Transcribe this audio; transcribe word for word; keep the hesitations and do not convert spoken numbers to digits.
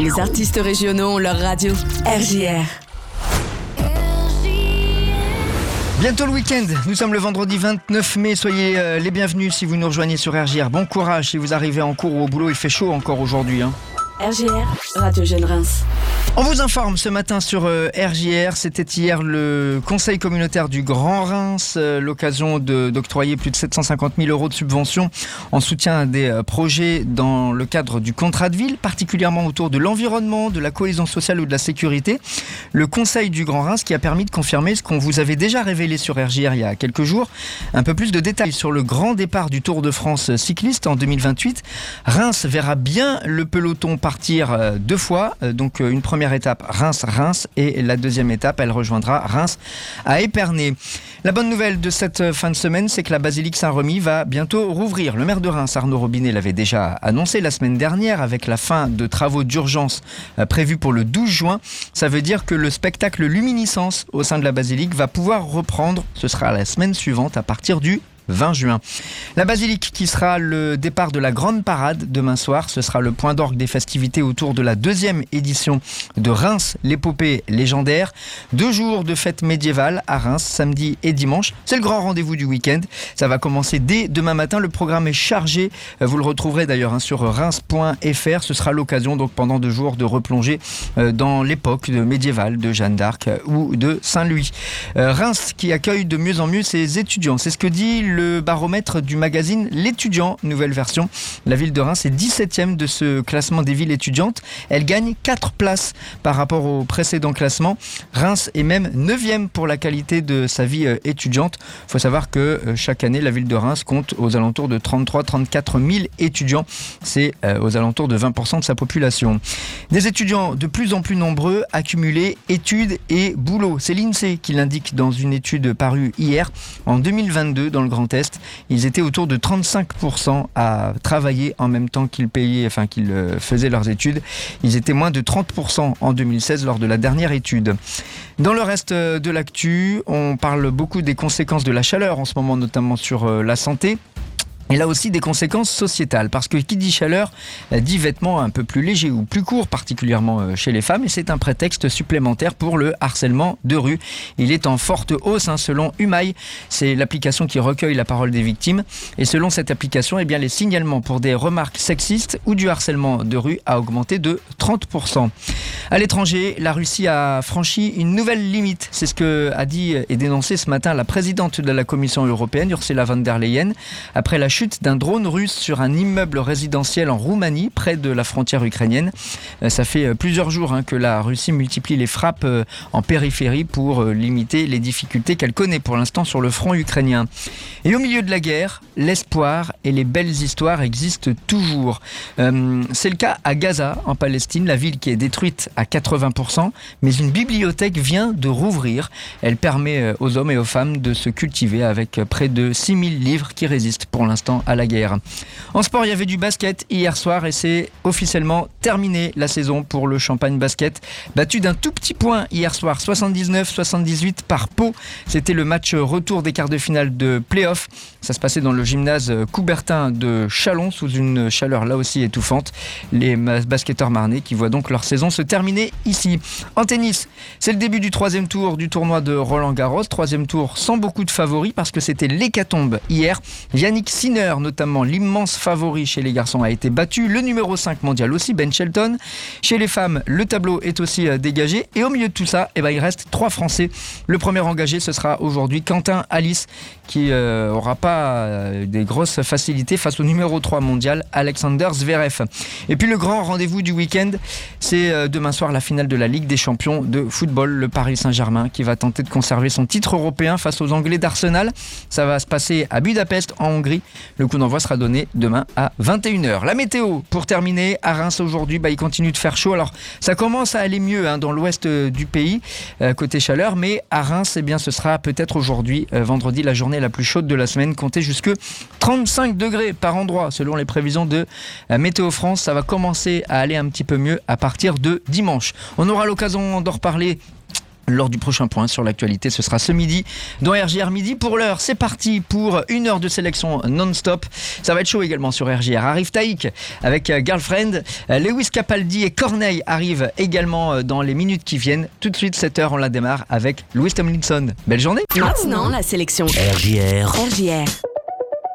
Les artistes régionaux ont leur radio. R J R. Bientôt le week-end, nous sommes le vendredi vingt-neuf mai, soyez euh, les bienvenus si vous nous rejoignez sur R J R. Bon courage si vous arrivez en cours ou au boulot, il fait chaud encore aujourd'hui. Hein. R J R, Radio Jeune Reims. On vous informe ce matin sur euh, R J R, c'était hier le Conseil communautaire du Grand Reims, euh, l'occasion de, d'octroyer plus de sept cent cinquante mille euros de subventions en soutien à des euh, projets dans le cadre du contrat de ville, particulièrement autour de l'environnement, de la cohésion sociale ou de la sécurité. Le Conseil du Grand Reims qui a permis de confirmer ce qu'on vous avait déjà révélé sur R J R il y a quelques jours, un peu plus de détails sur le grand départ du Tour de France cycliste en deux mille vingt-huit. Reims verra bien le peloton partir euh, deux fois, euh, donc euh, une première Première étape Reims-Reims et la deuxième étape, elle rejoindra Reims à Épernay. La bonne nouvelle de cette fin de semaine, c'est que la basilique Saint-Remy va bientôt rouvrir. Le maire de Reims, Arnaud Robinet, l'avait déjà annoncé la semaine dernière avec la fin de travaux d'urgence prévus pour le douze juin. Ça veut dire que le spectacle Luminiscence au sein de la basilique va pouvoir reprendre. Ce sera la semaine suivante à partir du vingt juin. La basilique qui sera le départ de la grande parade demain soir, ce sera le point d'orgue des festivités autour de la deuxième édition de Reims, l'épopée légendaire. Deux jours de fête médiévale à Reims, samedi et dimanche. C'est le grand rendez-vous du week-end. Ça va commencer dès demain matin. Le programme est chargé. Vous le retrouverez d'ailleurs hein, sur reims point f r. Ce sera l'occasion donc pendant deux jours de replonger euh, dans l'époque de médiévale de Jeanne d'Arc euh, ou de Saint-Louis. Euh, Reims qui accueille de mieux en mieux ses étudiants. C'est ce que dit le Le baromètre du magazine L'Étudiant, nouvelle version. La ville de Reims est dix-septième de ce classement des villes étudiantes. Elle gagne quatre places par rapport au précédent classement. Reims est même neuvième pour la qualité de sa vie étudiante. Il faut savoir que chaque année, la ville de Reims compte aux alentours de trente-trois à trente-quatre mille étudiants. C'est aux alentours de vingt pour cent de sa population. Des étudiants de plus en plus nombreux accumulés études et boulot. C'est l'INSEE qui l'indique dans une étude parue hier. En deux mille vingt-deux, dans le Grand Est, ils étaient autour de trente-cinq pour cent à travailler en même temps qu'ils payaient, enfin qu'ils faisaient leurs études. Ils étaient moins de trente pour cent en deux mille seize lors de la dernière étude. Dans le reste de l'actu, on parle beaucoup des conséquences de la chaleur en ce moment, notamment sur la santé. Et là aussi des conséquences sociétales, parce que qui dit chaleur dit vêtements un peu plus légers ou plus courts, particulièrement chez les femmes, et c'est un prétexte supplémentaire pour le harcèlement de rue. Il est en forte hausse hein, selon Humaille, c'est l'application qui recueille la parole des victimes, et selon cette application, eh bien, les signalements pour des remarques sexistes ou du harcèlement de rue a augmenté de trente pour cent. À l'étranger, la Russie a franchi une nouvelle limite, c'est ce que a dit et dénoncé ce matin la présidente de la Commission européenne, Ursula von der Leyen, après la chute d'un drone russe sur un immeuble résidentiel en Roumanie, près de la frontière ukrainienne. Ça fait plusieurs jours hein, que la Russie multiplie les frappes en périphérie pour limiter les difficultés qu'elle connaît pour l'instant sur le front ukrainien. Et au milieu de la guerre, l'espoir et les belles histoires existent toujours. Euh, c'est le cas à Gaza, en Palestine, la ville qui est détruite à quatre-vingts pour cent, mais une bibliothèque vient de rouvrir. Elle permet aux hommes et aux femmes de se cultiver avec près de six mille livres qui résistent pour l'instant à la guerre. En sport, il y avait du basket hier soir et c'est officiellement terminé la saison pour le Champagne Basket. Battu d'un tout petit point hier soir, soixante-dix-neuf à soixante-dix-huit par Pau. C'était le match retour des quarts de finale de play-off. Ça se passait dans le gymnase Coubertin de Châlons sous une chaleur là aussi étouffante. Les basketteurs marnais qui voient donc leur saison se terminer ici. En tennis, c'est le début du troisième tour du tournoi de Roland-Garros. Troisième tour sans beaucoup de favoris parce que c'était l'hécatombe hier. Yannick Sinner, notamment l'immense favori chez les garçons, a été battu. Le numéro cinq mondial aussi, Ben Shelton. Chez les femmes, le tableau est aussi dégagé. Et au milieu de tout ça, eh ben, il reste trois Français. Le premier engagé, ce sera aujourd'hui Quentin Alice, qui n'aura euh, pas euh, des grosses facilités face au numéro trois mondial, Alexander Zverev. Et puis le grand rendez-vous du week-end, c'est euh, demain soir la finale de la Ligue des champions de football. Le Paris Saint-Germain qui va tenter de conserver son titre européen face aux Anglais d'Arsenal. Ça va se passer à Budapest, en Hongrie. Le coup d'envoi sera donné demain à vingt et une heures. La météo, pour terminer, à Reims aujourd'hui, bah, il continue de faire chaud. Alors, ça commence à aller mieux hein, dans l'ouest du pays, euh, côté chaleur, mais à Reims, eh bien, ce sera peut-être aujourd'hui, euh, vendredi, la journée la plus chaude de la semaine, comptez jusque trente-cinq degrés par endroit, selon les prévisions de euh, Météo France. Ça va commencer à aller un petit peu mieux à partir de dimanche. On aura l'occasion d'en reparler lors du prochain point sur l'actualité. Ce sera ce midi dans R J R Midi. Pour l'heure, c'est parti pour une heure de sélection non-stop. Ça va être chaud également sur R J R. Arrive Taïk avec Girlfriend. Lewis Capaldi et Corneille arrivent également dans les minutes qui viennent. Tout de suite, cette heure, on la démarre avec Louis Tomlinson. Belle journée. Maintenant, la sélection R J R. R J R.